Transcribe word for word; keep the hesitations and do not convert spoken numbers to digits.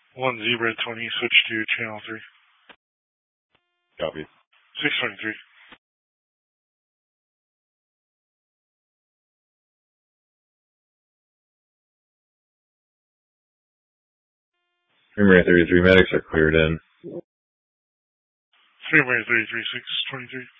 One Zebra twenty, switch to channel three. Copy. Six twenty-three. Premier thirty-three medics are cleared in. Premier thirty-three, six twenty-three.